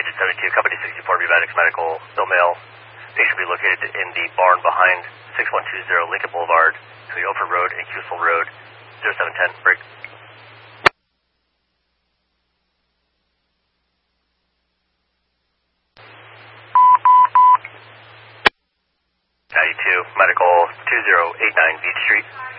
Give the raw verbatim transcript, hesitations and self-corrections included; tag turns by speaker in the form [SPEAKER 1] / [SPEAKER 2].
[SPEAKER 1] Agent seventy-two, Company sixty-four, Bevadics Medical, Bill Mail. Patient will be located in the barn behind six one two zero Lincoln Boulevard, between Ophir Road and Cusel Road, zero seven ten, break. ninety-two, Medical two zero eight nine Beach Street.